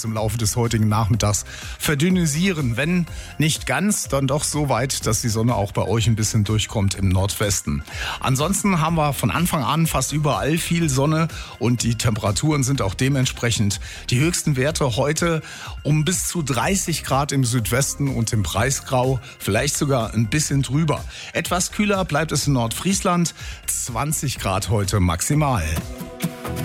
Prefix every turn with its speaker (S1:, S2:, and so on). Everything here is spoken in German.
S1: es im Laufe des heutigen Nachmittags verdünnisieren. Wenn nicht ganz, dann doch so weit, dass die Sonne auch bei euch ein bisschen durchkommt im Nordwesten. Ansonsten haben wir von Anfang an fast überall viel Sonne und die Temperaturen sind auch dementsprechend. Die höchsten Werte heute um bis zu 30 Grad im Südwesten und im Breisgau, vielleicht sogar ein bisschen drüber. Etwas kühler bleibt es in Nordfriesland, 20 Grad heute maximal.